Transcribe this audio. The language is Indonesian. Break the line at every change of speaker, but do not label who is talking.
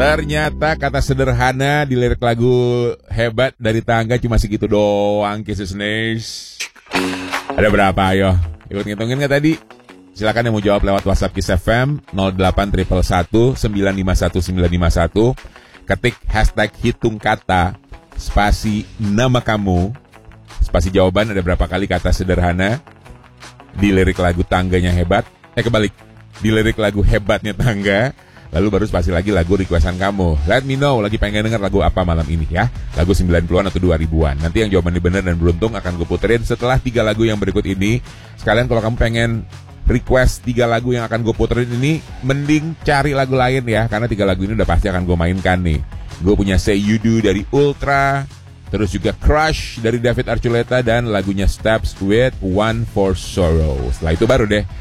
Ternyata kata sederhana di lirik lagu Hebat dari Tangga cuma segitu doang, Kisses. Ada berapa, ayo? Ikut ngitungin gak tadi? Silakan yang mau jawab lewat WhatsApp Kiss FM 0811 951 951. Ketik hashtag hitung kata spasi nama kamu, spasi jawaban ada berapa kali kata sederhana di lirik lagu Tangganya Hebat. Kebalik, di lirik lagu Hebatnya Tangga. Lalu baru spasi lagi lagu requestan kamu. Let me know lagi pengen denger lagu apa malam ini ya. Lagu 90-an atau 2000-an. Nanti yang jawabannya benar dan beruntung akan gue puterin setelah 3 lagu yang berikut ini. Sekalian kalau kamu pengen request 3 lagu yang akan gue puterin ini, mending cari lagu lain ya, karena 3 lagu ini udah pasti akan gue mainkan nih. Gue punya Say You Do dari Ultra, terus juga Crush dari David Archuleta, dan lagunya Steps with One for Sorrow. Setelah itu baru deh